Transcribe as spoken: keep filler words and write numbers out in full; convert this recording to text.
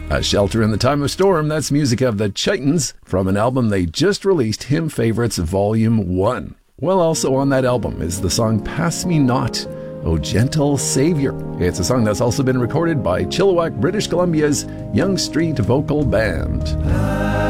A Shelter in the Time of Storm, that's music of the Chitons from an album they just released, Hymn Favorites Volume one. Well, also on that album is the song Pass Me Not, O Gentle Savior. It's a song that's also been recorded by Chilliwack, British Columbia's Young Street Vocal Band.